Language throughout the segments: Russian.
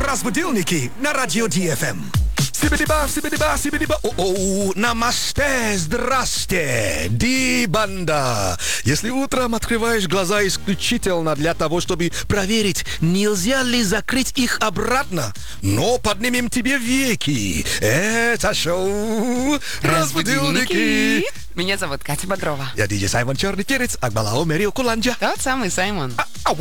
Разбудилники на радио ДФМ. Сибидиба, сибидиба, сибидиба. О-о, намасте, здрасте, ди-банда. Если утром открываешь глаза исключительно для того, чтобы проверить, нельзя ли закрыть их обратно, но поднимем тебе веки. Это шоу «Разбудилники». Меня зовут Катя Бодрова. Я диджей Саймон Черный Перец, Акбалао Мерил Куланджа. Тот самый Саймон.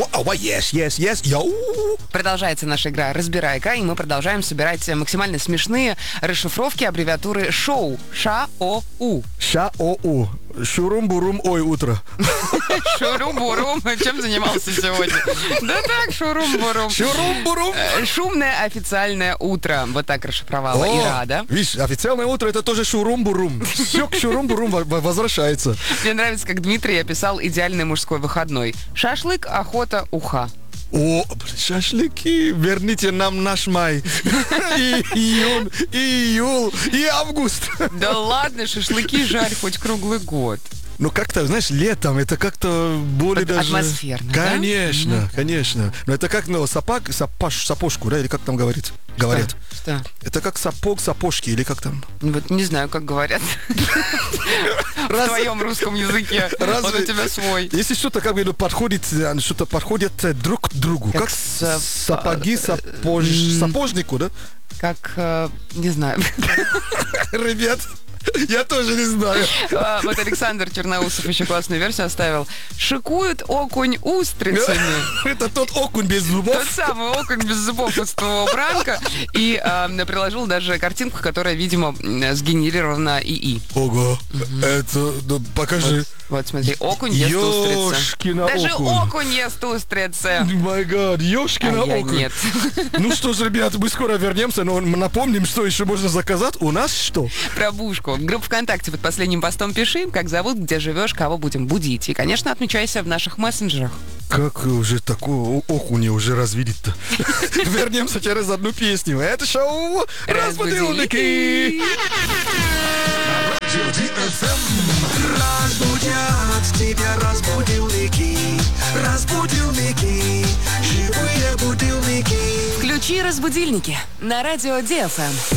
Yes, йоу. Продолжается наша игра «Разбирайка», и мы продолжаем собирать максимально смешные расшифровки аббревиатуры ШОУ. Ша-о-у. Ша-о-у. Шурум-бурум, ой, утро. Шурум-бурум. Чем занимался сегодня? Да так, шурум-бурум. Шурум-бурум. Шумное официальное утро. Вот так расшифровала Ира, да? Видишь, официальное утро это тоже шурум-бурум. Все к шурум-бурум возвращается. Мне нравится, как Дмитрий описал идеальный мужской выходной. Шашлык, охота, уха. О, шашлыки, верните нам наш май. И июнь, и июль, и август. Да ладно, шашлыки жарь хоть круглый год. Ну, как-то, знаешь, летом это как-то более даже... Атмосферно, Конечно, да? конечно. Но это как, сапожку, да, или как там говорят? Что? Это как сапог, сапожки, или как там? Вот не знаю, как говорят. В твоем русском языке. Вот у тебя свой. Если что-то как бы подходит друг к другу. Как сапоги сапожнику, да? Как, не знаю. Ребят, я тоже не знаю. Вот Александр Черноусов еще классную версию оставил. Шикует окунь устрицами. Это тот окунь без зубов. Тот самый окунь без зубов из твоего пранка. И приложил даже картинку, которая, видимо, сгенерирована ИИ. Ого. Это, покажи. Вот смотри, окунь ест устрицы. Ёшкина Даже окунь. окунь ест устрицы. Май гад, ёшкина Я окунь. нет. Ну что ж, ребят, мы скоро вернемся, но напомним, что еще можно заказать. У нас что? Пробушку. Группа ВКонтакте под последним постом пиши, как зовут, где живешь, кого будем будить. И, конечно, отмечайся в наших мессенджерах. Как уже такого окуня уже развидеть-то? Вернемся через одну песню. Это шоу «Разбудилники». Разбудят тебя разбудилники, разбудилники, живые будильники. Включи «Разбудильники» на радио ДФМ.